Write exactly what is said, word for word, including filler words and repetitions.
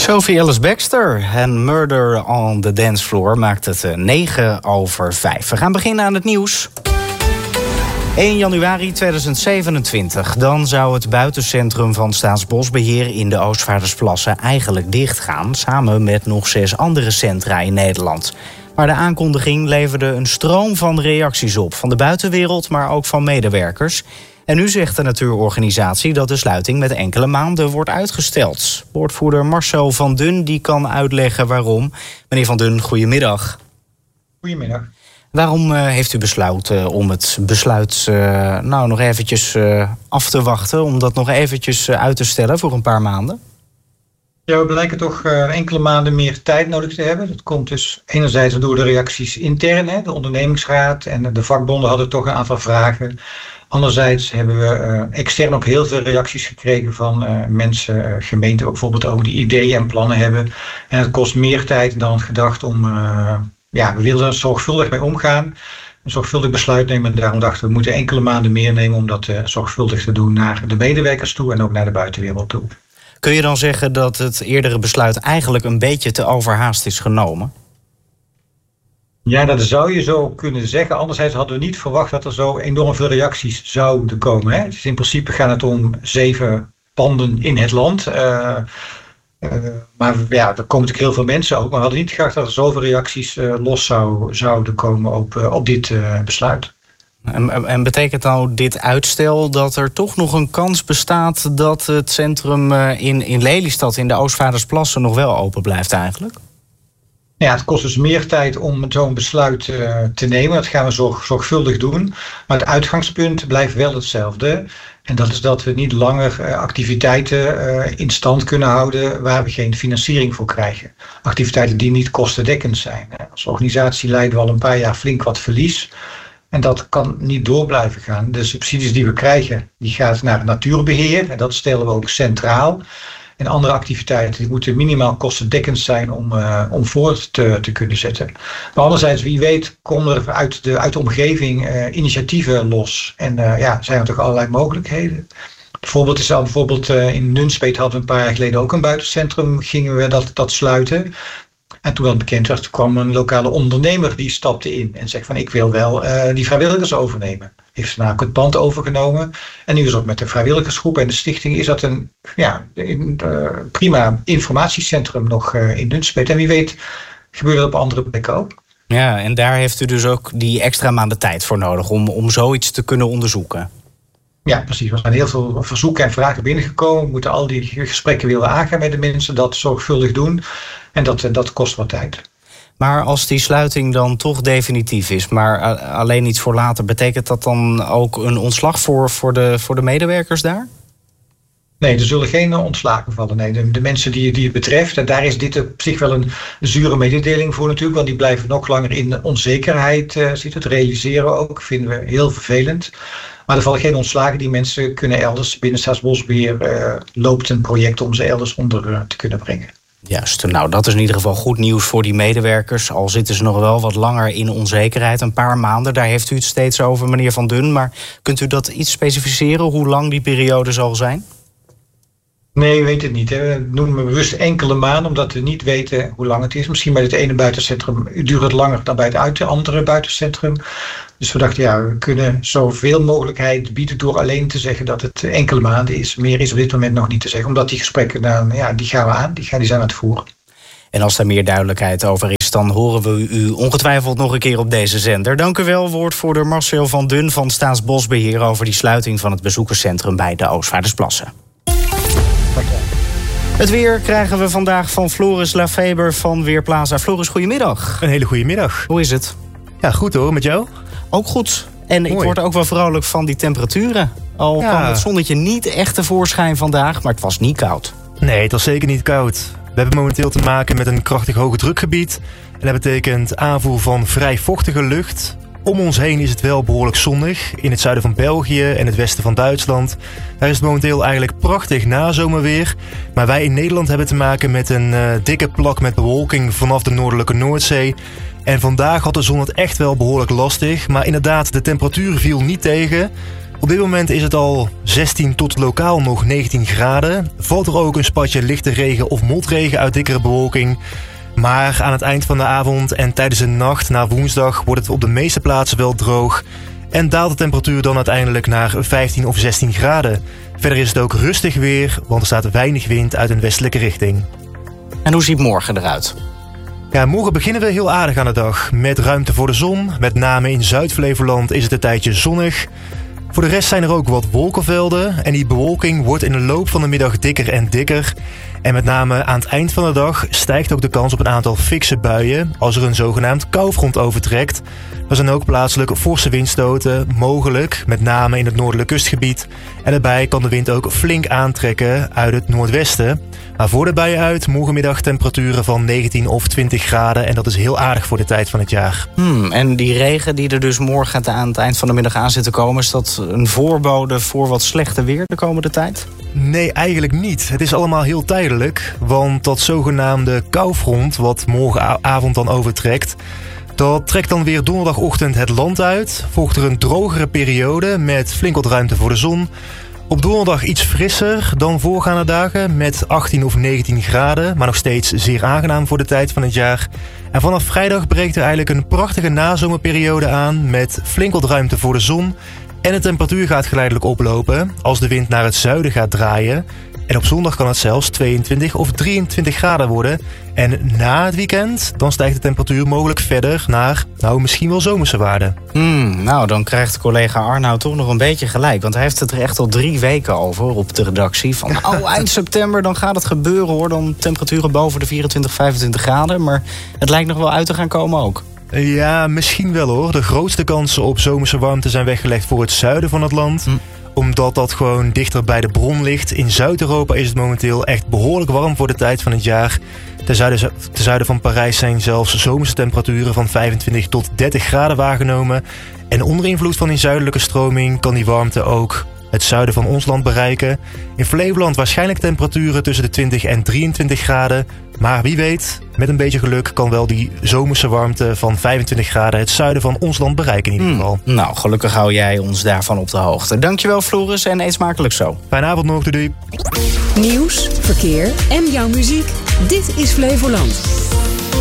Sophie Ellis-Bextor en Murder on the Dance Floor maakt het negen over vijf. We gaan beginnen aan het nieuws. één januari tweeduizend zevenentwintig. Dan zou het buitencentrum van Staatsbosbeheer in de Oostvaardersplassen eigenlijk dichtgaan, samen met nog zes andere centra in Nederland. Maar de aankondiging leverde een stroom van reacties op, van de buitenwereld, maar ook van medewerkers. En nu zegt de natuurorganisatie dat de sluiting met enkele maanden wordt uitgesteld. Woordvoerder Marcel van Dun die kan uitleggen waarom. Meneer Van Dun, goedemiddag. Goedemiddag. Waarom uh, heeft u besloten uh, om het besluit uh, nou nog eventjes uh, af te wachten, om dat nog eventjes uh, uit te stellen voor een paar maanden? Ja, we blijken toch uh, enkele maanden meer tijd nodig te hebben. Dat komt dus enerzijds door de reacties intern. Hè, de ondernemingsraad en de vakbonden hadden toch een aantal vragen. Anderzijds hebben we uh, extern ook heel veel reacties gekregen van uh, mensen, uh, gemeenten bijvoorbeeld ook die ideeën en plannen hebben. En het kost meer tijd dan gedacht om, uh, ja, we willen er zorgvuldig mee omgaan. Een zorgvuldig besluit nemen. En daarom dachten we, we moeten enkele maanden meer nemen om dat uh, zorgvuldig te doen naar de medewerkers toe en ook naar de buitenwereld toe. Kun je dan zeggen dat het eerdere besluit eigenlijk een beetje te overhaast is genomen? Ja, dat zou je zo kunnen zeggen. Anderzijds hadden we niet verwacht dat er zo enorm veel reacties zouden komen. Hè. Dus in principe gaat het om zeven panden in het land. Uh, uh, maar ja, er komen natuurlijk heel veel mensen ook. Maar we hadden niet gedacht dat er zoveel reacties uh, los zou, zouden komen op, uh, op dit uh, besluit. En, en betekent nou dit uitstel dat er toch nog een kans bestaat dat het centrum uh, in, in Lelystad in de Oostvaardersplassen nog wel open blijft eigenlijk? Ja, het kost dus meer tijd om zo'n besluit uh, te nemen. Dat gaan we zorg, zorgvuldig doen. Maar het uitgangspunt blijft wel hetzelfde. En dat is dat we niet langer uh, activiteiten uh, in stand kunnen houden waar we geen financiering voor krijgen. Activiteiten die niet kostendekkend zijn. Als organisatie leiden we al een paar jaar flink wat verlies. En dat kan niet door blijven gaan. De subsidies die we krijgen, die gaan naar het natuurbeheer. En dat stellen we ook centraal. En andere activiteiten die moeten minimaal kostendekkend zijn om, uh, om voort te, te kunnen zetten. Maar anderzijds, wie weet, komen er uit de, uit de omgeving uh, initiatieven los. En uh, ja, zijn er toch allerlei mogelijkheden. Bijvoorbeeld is al bijvoorbeeld uh, in Nunspeet hadden we een paar jaar geleden ook een buitencentrum. Gingen we dat, dat sluiten. En toen dat bekend werd, kwam een lokale ondernemer die stapte in en zegt van ik wil wel uh, die vrijwilligers overnemen. Heeft namelijk het pand overgenomen. En nu is ook met de vrijwilligersgroep en de stichting is dat een ja, een, uh, prima informatiecentrum nog uh, in Nunspeet. En wie weet gebeurt dat op andere plekken ook. Ja, en daar heeft u dus ook die extra maanden tijd voor nodig om, om zoiets te kunnen onderzoeken. Ja, precies. Er zijn heel veel verzoeken en vragen binnengekomen. We moeten al die gesprekken willen aangaan met de mensen, dat zorgvuldig doen. En dat, dat kost wat tijd. Maar als die sluiting dan toch definitief is, maar alleen iets voor later, betekent dat dan ook een ontslag voor, voor, de, voor de medewerkers daar? Nee, er zullen geen ontslagen vallen. Nee, de, de mensen die, die het betreft, en daar is dit op zich wel een zure mededeling voor natuurlijk, want die blijven nog langer in onzekerheid uh, zitten. Het realiseren ook, vinden we heel vervelend. Maar er vallen geen ontslagen. Die mensen kunnen elders, binnen Staatsbosbeheer uh, loopt een project om ze elders onder uh, te kunnen brengen. Juist, nou dat is in ieder geval goed nieuws voor die medewerkers. Al zitten ze nog wel wat langer in onzekerheid, een paar maanden. Daar heeft u het steeds over, meneer Van Dun. Maar kunt u dat iets specificeren, hoe lang die periode zal zijn? Nee, we weten het niet. Hè. We noemen bewust enkele maanden, omdat we niet weten hoe lang het is. Misschien bij het ene buitencentrum duurt het langer dan bij het andere buitencentrum. Dus we dachten, ja, we kunnen zoveel mogelijkheid bieden door alleen te zeggen dat het enkele maanden is. Meer is op dit moment nog niet te zeggen, omdat die gesprekken, dan, ja, die gaan we aan, die, gaan, die zijn aan het voeren. En als daar meer duidelijkheid over is, dan horen we u ongetwijfeld nog een keer op deze zender. Dank u wel, woordvoerder Marcel van Dun van Staatsbosbeheer over die sluiting van het bezoekerscentrum bij de Oostvaardersplassen. Het weer krijgen we vandaag van Floris Lafeber van Weerplaza. Floris, goedemiddag. Een hele goede middag. Hoe is het? Ja, goed hoor, met jou? Ook goed. En Mooi. Ik word ook wel vrolijk van die temperaturen. Al ja. kwam het zonnetje niet echt tevoorschijn vandaag, maar het was niet koud. Nee, het was zeker niet koud. We hebben momenteel te maken met een krachtig hoge drukgebied. En dat betekent aanvoer van vrij vochtige lucht. Om ons heen is het wel behoorlijk zonnig. In het zuiden van België en het westen van Duitsland. Daar is het momenteel eigenlijk prachtig nazomerweer. Maar wij in Nederland hebben te maken met een uh, dikke plak met bewolking vanaf de noordelijke Noordzee. En vandaag had de zon het echt wel behoorlijk lastig. Maar inderdaad, de temperatuur viel niet tegen. Op dit moment is het al zestien tot lokaal nog negentien graden. Valt er ook een spatje lichte regen of motregen uit dikkere bewolking. Maar aan het eind van de avond en tijdens de nacht na woensdag wordt het op de meeste plaatsen wel droog. En daalt de temperatuur dan uiteindelijk naar vijftien of zestien graden. Verder is het ook rustig weer, want er staat weinig wind uit een westelijke richting. En hoe ziet morgen eruit? Ja, morgen beginnen we heel aardig aan de dag. Met ruimte voor de zon. Met name in Zuid-Flevoland is het een tijdje zonnig. Voor de rest zijn er ook wat wolkenvelden. En die bewolking wordt in de loop van de middag dikker en dikker. En met name aan het eind van de dag stijgt ook de kans op een aantal fikse buien als er een zogenaamd koufront overtrekt. Er zijn ook plaatselijk forse windstoten mogelijk, met name in het noordelijk kustgebied. En daarbij kan de wind ook flink aantrekken uit het noordwesten. Maar voor de buien uit morgenmiddag temperaturen van negentien of twintig graden. En dat is heel aardig voor de tijd van het jaar. Hmm, en die regen die er dus morgen aan het eind van de middag aan zit te komen, is dat een voorbode voor wat slechter weer de komende tijd? Nee, eigenlijk niet. Het is allemaal heel tijdelijk. Want dat zogenaamde koufront, wat morgenavond dan overtrekt, dat trekt dan weer donderdagochtend het land uit. Volgt er een drogere periode met flink wat ruimte voor de zon. Op donderdag iets frisser dan voorgaande dagen met achttien of negentien graden, maar nog steeds zeer aangenaam voor de tijd van het jaar. En vanaf vrijdag breekt er eigenlijk een prachtige nazomerperiode aan met flink wat ruimte voor de zon. En de temperatuur gaat geleidelijk oplopen als de wind naar het zuiden gaat draaien. En op zondag kan het zelfs tweeëntwintig of drieëntwintig graden worden. En na het weekend dan stijgt de temperatuur mogelijk verder naar, nou, misschien wel zomerse waarden. Hmm, nou, dan krijgt collega Arnoud toch nog een beetje gelijk. Want hij heeft het er echt al drie weken over op de redactie. Van, oh, eind september, dan gaat het gebeuren hoor. Dan temperaturen boven de vierentwintig, vijfentwintig graden. Maar het lijkt nog wel uit te gaan komen ook. Ja, misschien wel hoor. De grootste kansen op zomerse warmte zijn weggelegd voor het zuiden van het land. Hm. Omdat dat gewoon dichter bij de bron ligt. In Zuid-Europa is het momenteel echt behoorlijk warm voor de tijd van het jaar. Ten zuiden, ten zuiden van Parijs zijn zelfs zomerse temperaturen van vijfentwintig tot dertig graden waargenomen. En onder invloed van die zuidelijke stroming kan die warmte ook het zuiden van ons land bereiken. In Flevoland waarschijnlijk temperaturen tussen de twintig en drieëntwintig graden. Maar wie weet, met een beetje geluk kan wel die zomerse warmte van vijfentwintig graden het zuiden van ons land bereiken in ieder geval. Hmm, nou, gelukkig hou jij ons daarvan op de hoogte. Dankjewel Floris en eet smakelijk zo. Fijne avond nog, doei. Nieuws, verkeer en jouw muziek. Dit is Flevoland.